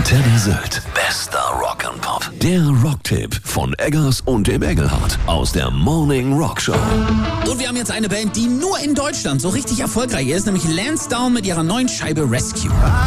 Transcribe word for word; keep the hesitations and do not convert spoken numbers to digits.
und Teddy Söld. Bester Rock'n'Pop. Der Rocktipp von Eggers und dem Engelhardt aus der Morning Rock Show. Und wir haben jetzt eine Band, die nur in Deutschland so richtig erfolgreich ist, nämlich Lansdowne mit ihrer neuen Scheibe Rescue.